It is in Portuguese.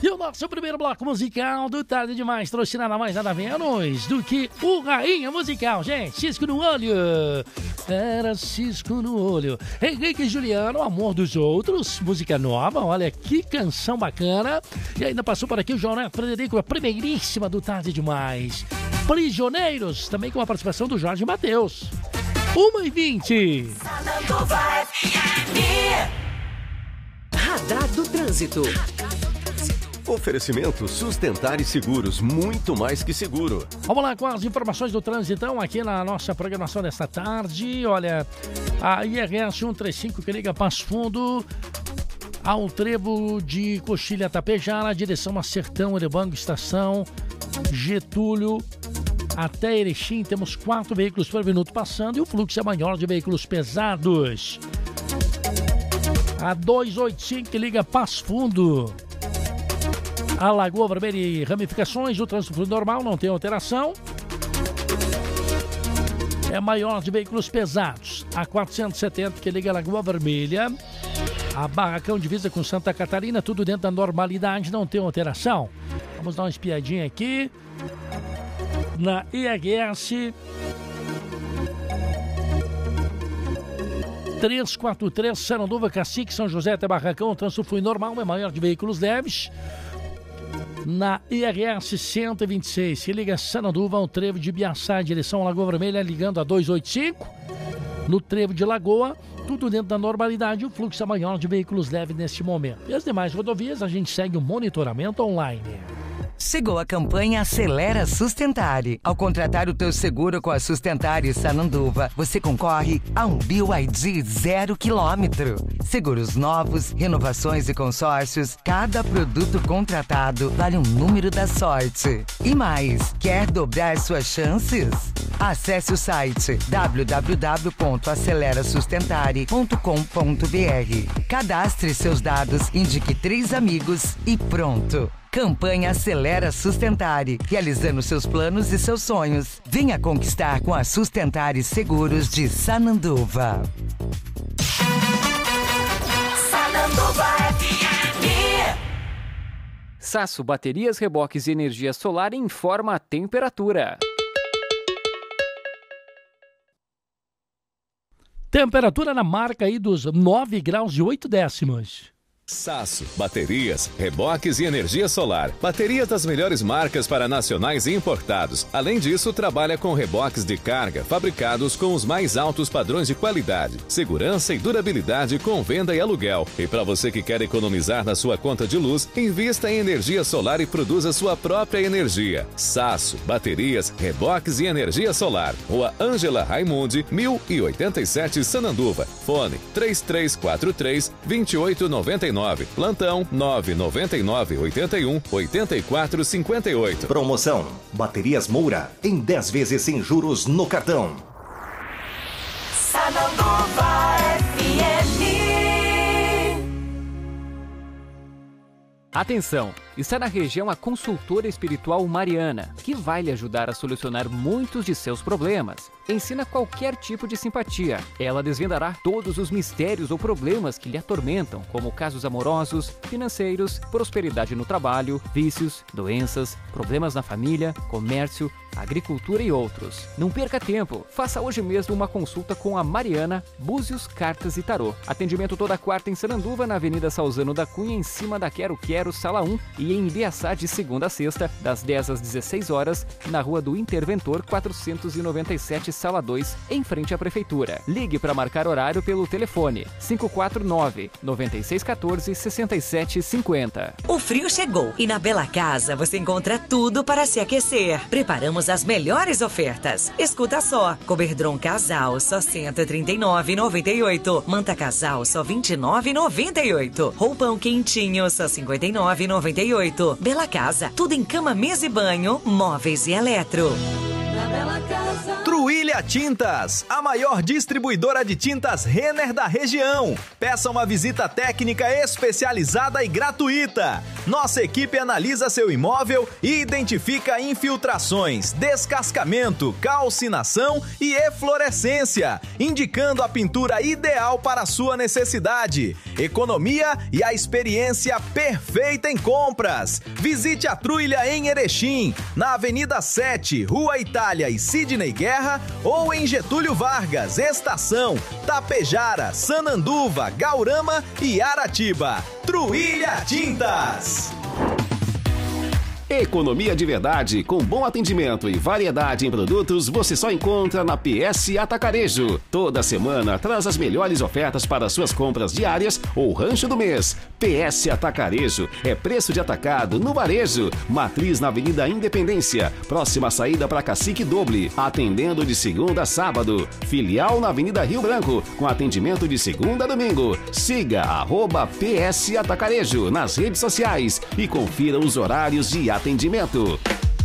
E o nosso primeiro bloco musical do Tarde Demais trouxe nada mais nada menos do que o Rainha Musical, gente. Cisco no olho. Era cisco no olho. Henrique e Juliano, Amor dos Outros, música nova, olha que canção bacana. E ainda passou por aqui o João Frederico, a primeiríssima do Tarde Demais. Prisioneiros, também com a participação do Jorge Mateus. 1h20. Radar do Trânsito. Oferecimento Sustentar e Seguros, muito mais que seguro. Vamos lá com as informações do trânsito, então, aqui na nossa programação desta tarde. Olha, a IRS 135 que liga Passo Fundo ao trevo de Coxilha Tapejara, direção a Sertão, Erebango, Estação Getúlio, até Erechim. Temos 4 veículos por minuto passando e o fluxo é maior de veículos pesados. A 285 que liga Passo Fundo a Lagoa Vermelha e ramificações, o trânsito flui normal, não tem alteração. É maior de veículos pesados. A 470 que liga a Lagoa Vermelha, a Barracão divisa com Santa Catarina, tudo dentro da normalidade, não tem alteração. Vamos dar uma espiadinha aqui na IRS 343, Saranduva, Cacique, São José até Barracão, o trânsito flui normal, é maior de veículos leves. Na IRS 126, que liga Saranduva ao trevo de Biaçá, em direção à Lagoa Vermelha, ligando a 285. No trevo de Lagoa, tudo dentro da normalidade, o fluxo é maior de veículos leves neste momento. E as demais rodovias, a gente segue o monitoramento online. Chegou a campanha Acelera Sustentare. Ao contratar o teu seguro com a Sustentare Sananduva, você concorre a um BYD 0 km. Seguros novos, renovações e consórcios, cada produto contratado vale um número da sorte. E mais, quer dobrar suas chances? Acesse o site www.acelerasustentare.com.br. Cadastre seus dados, indique 3 amigos e pronto. Campanha Acelera Sustentare, realizando seus planos e seus sonhos. Venha conquistar com a Sustentare Seguros de Sananduva. Sananduva FM. Sasso Baterias, Reboques e Energia Solar informa a temperatura. Temperatura na marca aí dos 9 graus e 8 décimos. Sasso, baterias, reboques e energia solar. Baterias das melhores marcas para nacionais e importados. Além disso, trabalha com reboques de carga fabricados com os mais altos padrões de qualidade, segurança e durabilidade com venda e aluguel. E para você que quer economizar na sua conta de luz, invista em energia solar e produza sua própria energia. Sasso, baterias, reboques e energia solar. Rua Ângela Raimundi, 1087 Sananduva. Fone 3343-2899. Plantão 999-81-8458. Promoção: Baterias Moura em 10 vezes sem juros no cartão. Sananduva FM. Atenção! Está na região a consultora espiritual Mariana, que vai lhe ajudar a solucionar muitos de seus problemas. Ensina qualquer tipo de simpatia. Ela desvendará todos os mistérios ou problemas que lhe atormentam, como casos amorosos, financeiros, prosperidade no trabalho, vícios, doenças, problemas na família, comércio, agricultura e outros. Não perca tempo. Faça hoje mesmo uma consulta com a Mariana, Búzios, Cartas e Tarô. Atendimento toda quarta em Sananduva, na Avenida Salzano da Cunha, em cima da Quero Quero, Sala 1, e em Ibiaçá de segunda a sexta, das 10 às 16 horas, na Rua do Interventor 497, Sala 2, em frente à Prefeitura. Ligue para marcar horário pelo telefone 549-9614-6750. O frio chegou e na Bela Casa você encontra tudo para se aquecer. Preparamos as melhores ofertas. Escuta só: Coberdron Casal só R$ 139,98. Manta Casal só R$ 29,98. Roupão quentinho só R$ 59,98. Bela Casa, tudo em cama, mesa e banho, móveis e eletro. Na Bela Casa. Truília Truilha Tintas, a maior distribuidora de tintas Renner da região. Peça uma visita técnica especializada e gratuita. Nossa equipe analisa seu imóvel e identifica infiltrações, descascamento, calcinação e eflorescência, indicando a pintura ideal para a sua necessidade. Economia e a experiência perfeita em compras. Visite a Truilha em Erechim, na Avenida 7, Rua Itália e Sidney Guerra, ou em Getúlio Vargas, Estação, Tapejara, Sananduva, Gaurama e Aratiba. Truilha Tintas. Economia de verdade, com bom atendimento e variedade em produtos, você só encontra na PS Atacarejo. Toda semana traz as melhores ofertas para suas compras diárias ou rancho do mês. PS Atacarejo é preço de atacado no varejo. Matriz na Avenida Independência, próxima saída para Cacique Doble, atendendo de segunda a sábado. Filial na Avenida Rio Branco, com atendimento de segunda a domingo. Siga @PS Atacarejo nas redes sociais e confira os horários de atendimento.